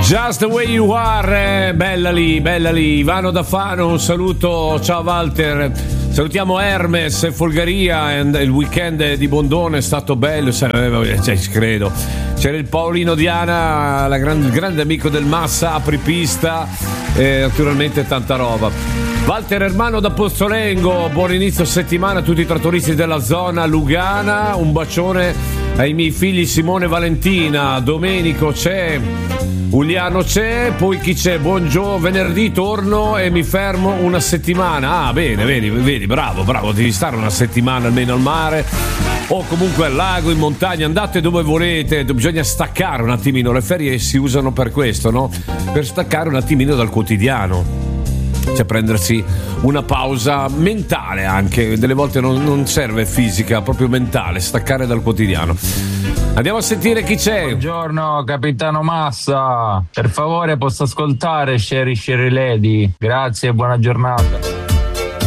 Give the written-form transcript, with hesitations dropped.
Just the way you are, bella lì, Ivano da Fano, un saluto, ciao Walter, salutiamo Hermes e Folgaria, il weekend di Bondone è stato bello, credo, c'era il Paolino Diana, il grande amico del Massa, apripista, e naturalmente tanta roba. Walter Ermano da Pozzolengo, buon inizio settimana a tutti i trattoristi della zona Lugana, un bacione ai miei figli Simone e Valentina, Domenico c'è, Uliano c'è, poi chi c'è? Buongiorno, venerdì torno e mi fermo una settimana. Ah, bene, vedi, bravo, devi stare una settimana almeno al mare o comunque al lago, in montagna, andate dove volete, bisogna staccare un attimino, le ferie si usano per questo, no? Per staccare un attimino dal quotidiano. Cioè prendersi una pausa mentale anche, delle volte non serve fisica, proprio mentale, staccare dal quotidiano. Andiamo a sentire chi c'è. Buongiorno capitano Massa, per favore posso ascoltare Sherry Lady, grazie e buona giornata.